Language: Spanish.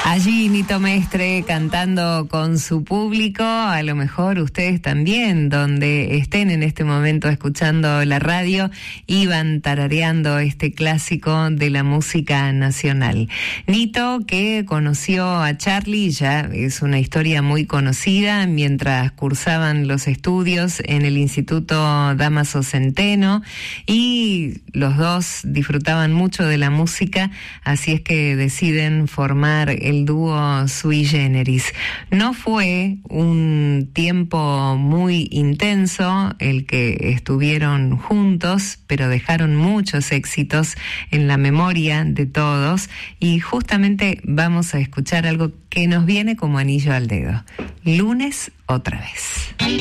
Allí Nito Mestre cantando con su público, a lo mejor ustedes también, donde estén en este momento escuchando la radio, iban tarareando este clásico de la música nacional. Nito, que conoció a Charly, ya es una historia muy conocida, mientras cursaban los estudios en el Instituto Dámaso Centeno, y los dos disfrutaban mucho de la música, así es que deciden formar el dúo Sui Generis. No fue un tiempo muy intenso el que estuvieron juntos, pero dejaron muchos éxitos en la memoria de todos, y justamente vamos a escuchar algo que nos viene como anillo al dedo. Lunes otra vez.